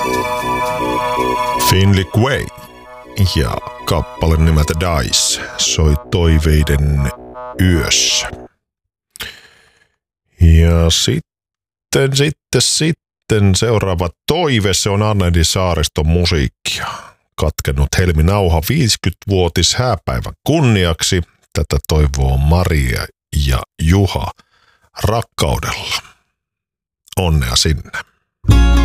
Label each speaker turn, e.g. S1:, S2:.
S1: Finley Quay ja kappale nimeltä Dice soi toiveiden yössä. Ja sitten seuraava toive, se on Anneli Saariston musiikkia. Katkennut Helmi Nauha 50-vuotis hääpäivän kunniaksi. Tätä toivoo Maria ja Juha rakkaudella. Onnea sinne.